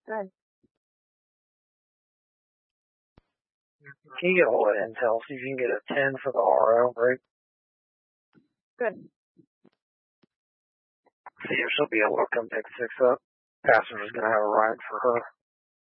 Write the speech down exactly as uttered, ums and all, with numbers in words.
Good. Can you get a hold of Intel, see if you can get a ten for the R O break? Good. See if she'll be able to come pick six up. Passenger's going to have a ride for her.